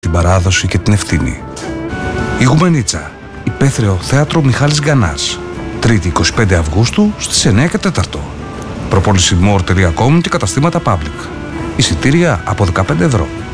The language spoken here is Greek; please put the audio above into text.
την παράδοση και την ευθύνη. Η Γουμενίτσα, υπαίθριο θέατρο Μιχάλης Γκανάς. Τρίτη 25 Αυγούστου στις 9 και 4. Προπόληση more.com και καταστήματα public. Εισιτήρια από 15 ευρώ.